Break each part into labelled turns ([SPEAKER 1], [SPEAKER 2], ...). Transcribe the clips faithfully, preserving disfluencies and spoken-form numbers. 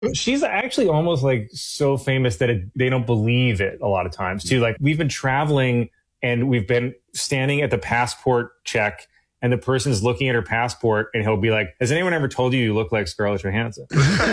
[SPEAKER 1] She's actually almost like so famous that it, they don't believe it a lot of times too. Like we've been traveling and we've been standing at the passport check and the person's looking at her passport and he'll be like, has anyone ever told you you look like Scarlett Johansson?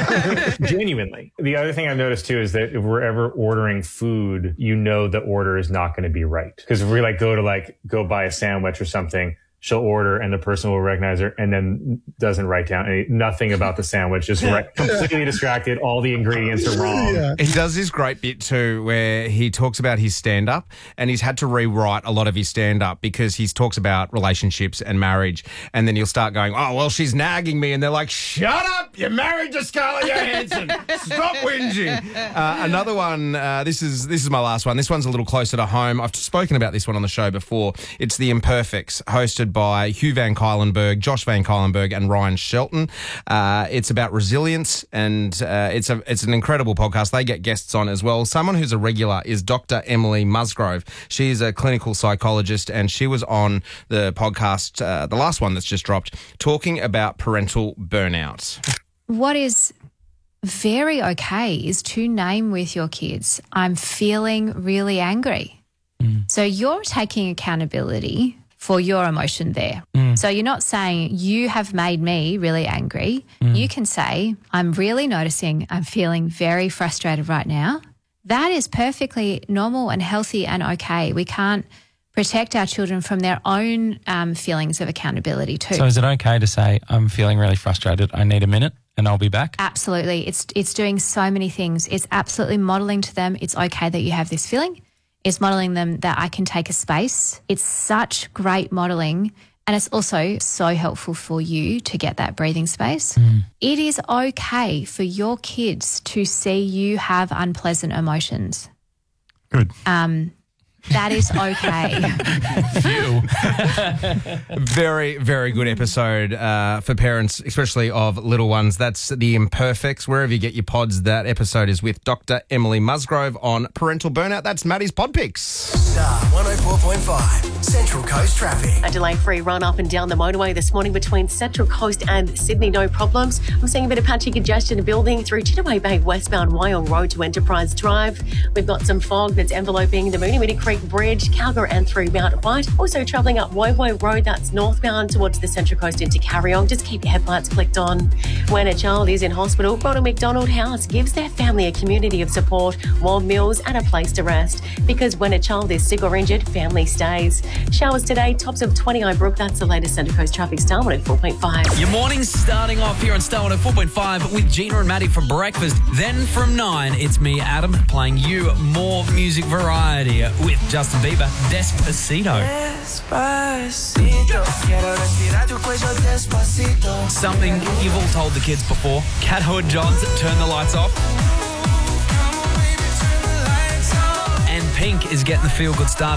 [SPEAKER 1] Genuinely. The other thing I've noticed too is that if we're ever ordering food, you know the order is not going to be right. Because if we like go to like go buy a sandwich or something, she'll order and the person will recognize her and then doesn't write down any, nothing about the sandwich, just right, completely distracted. All the ingredients are wrong.
[SPEAKER 2] Yeah. He does this great bit too where he talks about his stand-up and he's had to rewrite a lot of his stand-up because he talks about relationships and marriage and then he'll start going, oh, well, she's nagging me. And they're like, shut up, you're married to Scarlett Johansson. Stop whinging. Uh, another one, uh, this is this is my last one. This one's a little closer to home. I've spoken about this one on the show before. It's The Imperfects, hosted by Hugh Van Cuylenberg, Josh Van Cuylenberg, and Ryan Shelton. Uh, it's about resilience, and uh, it's a it's an incredible podcast. They get guests on as well. Someone who's a regular is Doctor Emily Musgrove. She's a clinical psychologist, and she was on the podcast, uh, the last one that's just dropped, talking about parental burnout.
[SPEAKER 3] What is very okay is to name with your kids, I'm feeling really angry. Mm. So you're taking accountability for your emotion there. Mm. So you're not saying you have made me really angry. Mm. You can say, I'm really noticing I'm feeling very frustrated right now. That is perfectly normal and healthy and okay. We can't protect our children from their own um, feelings of accountability too.
[SPEAKER 4] So is it okay to say, I'm feeling really frustrated, I need a minute and I'll be back?
[SPEAKER 3] Absolutely. It's, it's doing so many things. It's absolutely modelling to them, it's okay that you have this feeling. It's modelling them that I can take a space. It's such great modelling, and it's also so helpful for you to get that breathing space. Mm. It is okay for your kids to see you have unpleasant emotions.
[SPEAKER 4] Good.
[SPEAKER 3] Um, that is okay.
[SPEAKER 2] Very, very good episode uh, for parents, especially of little ones. That's The Imperfects. Wherever you get your pods, that episode is with Doctor Emily Musgrove on parental burnout. That's Maddie's Pod Picks.
[SPEAKER 5] Star one oh four point five, Central Coast traffic.
[SPEAKER 6] A delay-free run up and down the motorway this morning between Central Coast and Sydney. No problems. I'm seeing a bit of patchy congestion building through Chittaway Bay westbound Wyong Road to Enterprise Drive. We've got some fog that's enveloping the Mooney Mooney Creek Bridge, Calgary and through Mount White. Also travelling up Woy Woy Road, that's northbound towards the Central Coast into Carryong. Just keep your headlights clicked on. When a child is in hospital, Ronald McDonald House gives their family a community of support, warm meals and a place to rest. Because when a child is sick or injured, family stays. Showers today, tops of twenty Ibrook. That's the latest Central Coast traffic. Star one oh four point five.
[SPEAKER 7] Your morning's starting off here on Star one oh four point five with Gina and Maddie for breakfast. Then from nine, it's me, Adam, playing you more music variety with Justin Bieber, Despacito. Something you've all told the kids before. Cat Howard John's Turn the Lights Off. And Pink is getting the feel-good start.